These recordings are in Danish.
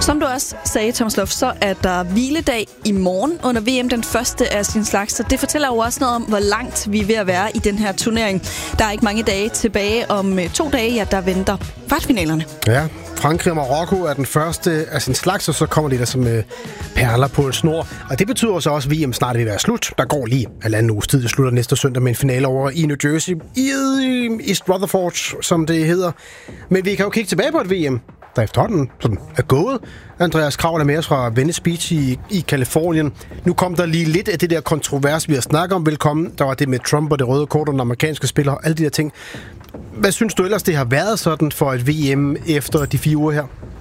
Som du også sagde, Thomas Lof, så er der hviledag i morgen under VM, den første af sin slags. Så det fortæller jo også noget om, hvor langt vi er ved at være i den her turnering. Der er ikke mange dage tilbage. Om 2 dage, ja, der venter kvartfinalerne. Ja, Frankrig og Marokko er den første af sin slags, og så kommer de der som perler på en snor. Og det betyder så også, at VM snart vil være slut. Der går lige 1,5 uges tid. Det slutter næste søndag med en finale over i New Jersey. I East Rutherford, som det hedder. Men vi kan jo kigge tilbage på et VM, der efterhånden sådan er gået. Andreas Kraul er med os fra Venice Beach i Kalifornien. Nu kom der lige lidt af det der kontrovers, vi har snakket om. Velkommen. Der var det med Trump og det røde kort og den amerikanske spiller og alle de der ting. Hvad synes du ellers, det har været sådan for et VM efter de 4 uger her?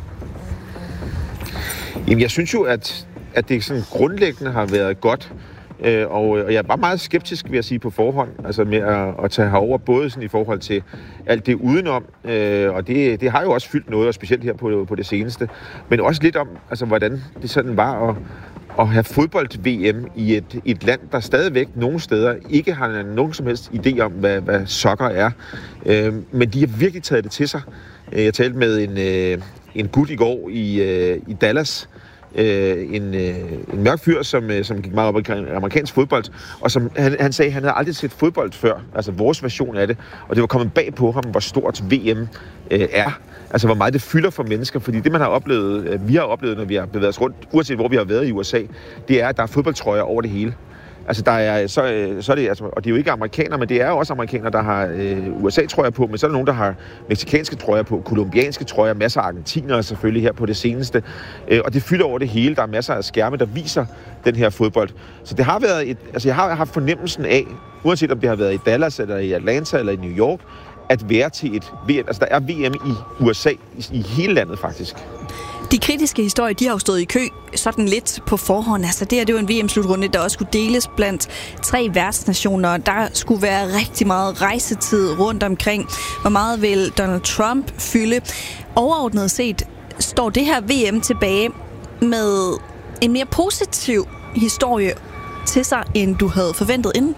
Jamen, jeg synes jo, at det sådan grundlæggende har været godt. Og jeg er bare meget skeptisk, vil jeg sige, på forhånd, altså med at tage herover, både sådan i forhold til alt det udenom, og det har jo også fyldt noget, og specielt her på det seneste, men også lidt om, altså hvordan det sådan var at have fodbold-VM i et land, der stadigvæk nogle steder ikke har nogen som helst idé om, hvad soccer er, men de har virkelig taget det til sig. Jeg talte med en gut i går i Dallas, en mørk fyr, som gik meget op i amerikansk fodbold, og som han sagde, at han havde aldrig set fodbold før, altså vores version af det, og det var kommet bag på ham, hvor stort VM er, altså hvor meget det fylder for mennesker, fordi det man har oplevet, vi har oplevet, når vi har bevæget os rundt, uanset hvor vi har været i USA, det er, at der er fodboldtrøjer over det hele. Altså der er, så er det, altså, og det er jo ikke amerikanere, men det er jo også amerikanere, der har USA-trøjer på, men så er der nogen, der har mexikanske trøjer på, kolumbianske trøjer, masser af argentinere selvfølgelig her på det seneste. Og det fylder over det hele. Der er masser af skærme, der viser den her fodbold. Så det har været jeg har haft fornemmelsen af, uanset om det har været i Dallas, eller i Atlanta, eller i New York, at være til et VM. Altså der er VM i USA, i hele landet faktisk. De kritiske historier, de har jo stået i kø sådan lidt på forhånd. Altså det er jo en VM-slutrunde, der også skulle deles blandt 3 værtsnationer. Der skulle være rigtig meget rejsetid rundt omkring. Hvor meget vil Donald Trump fylde? Overordnet set står det her VM tilbage med en mere positiv historie til sig, end du havde forventet inden.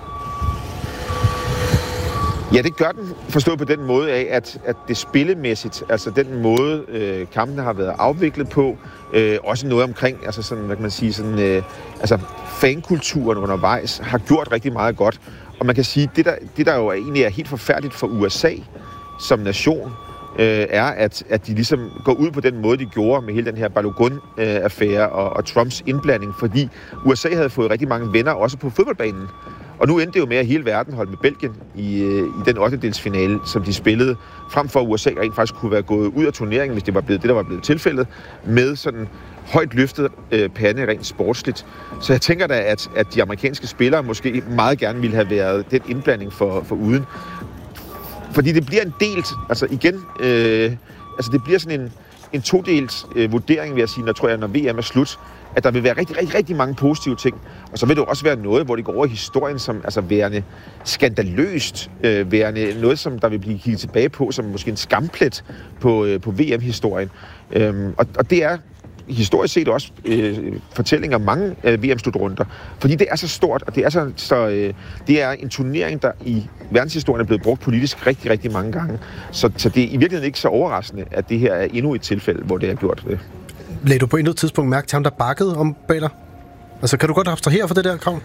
Ja, det gør den, forstået på den måde af, at det spillemæssigt, altså den måde kampene har været afviklet på, også noget omkring, altså sådan, hvad kan man sige, sådan, altså fankulturen undervejs har gjort rigtig meget godt. Og man kan sige, det der jo egentlig er helt forfærdeligt for USA som nation, er, at de ligesom går ud på den måde, de gjorde med hele den her Balogun-affære og Trumps indblanding, fordi USA havde fået rigtig mange venner også på fodboldbanen. Og nu endte det jo med, at hele verden holdt med Belgien i den 8-delsfinale, som de spillede, frem for USA rent faktisk kunne være gået ud af turneringen, hvis det var blevet det, der var blevet tilfældet, med sådan højt løftet pande rent sportsligt. Så jeg tænker da, at de amerikanske spillere måske meget gerne ville have været den indblanding for uden. Fordi det bliver en delt, altså igen, altså det bliver sådan en todelt vurdering, vil jeg sige, når VM er slut, at der vil være rigtig mange positive ting. Og så vil det også være noget, hvor det går over i historien som altså værende skandaløst, værende noget, som der vil blive kigget tilbage på, som måske en skamplet på VM-historien. Og det er historisk set også fortællinger om mange VM-slutrunder, fordi det er så stort, og det er det er en turnering, der i verdenshistorien er blevet brugt politisk rigtig mange gange. Så det er i virkeligheden ikke så overraskende, at det her er endnu et tilfælde, hvor det er gjort det. Lagde du på intet tidspunkt mærke til ham, der bakkede om bag dig? Altså, kan du godt abstrahere for det der, Krav?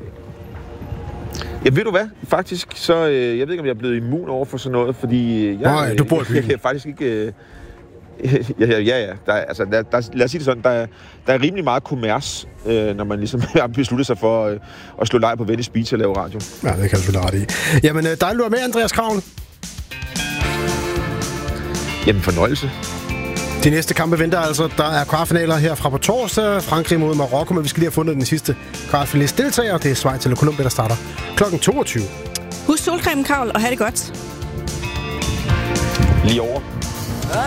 Ja, ved du hvad? Faktisk, så jeg ved ikke, om jeg er blevet immun over for sådan noget, fordi du bor i byen. Jeg faktisk ikke... Ja. Lad os sige det sådan, der er rimelig meget kommers, når man ligesom har besluttet sig for at slå lejr på Venice Beach og lave radio. Ja, det kan du selvfølgelig ret i. Jamen, dejligt, du er med, Andreas Krav. Jamen, fornøjelse. De næste kampe venter altså. Der er kvartfinaler herfra på torsdag. Frankrig mod Marokko, men vi skal lige have fundet den sidste kvartfinalist deltager. Det er Schweiz eller Colombia, der starter kl. 22. Husk solcreme, Kraul, og have det godt. Lige over.